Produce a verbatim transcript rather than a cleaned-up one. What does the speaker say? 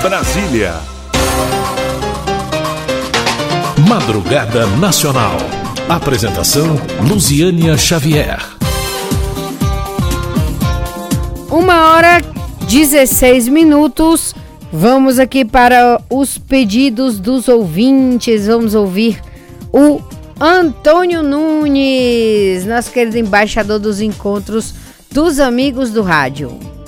Brasília. Madrugada Nacional. Apresentação Luziânia Xavier. Uma hora dezesseis minutos. Vamos aqui para os pedidos dos ouvintes. Vamos ouvir o Antônio Nunes, nosso querido embaixador dos encontros dos amigos do rádio.